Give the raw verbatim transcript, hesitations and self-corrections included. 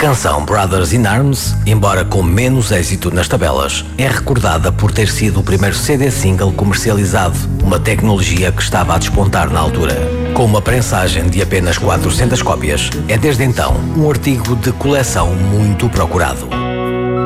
canção Brothers in Arms, embora com menos êxito nas tabelas, é recordada por ter sido o primeiro C D single comercializado, uma tecnologia que estava a despontar na altura. Com uma prensagem de apenas quatrocentas cópias, é desde então um artigo de coleção muito procurado.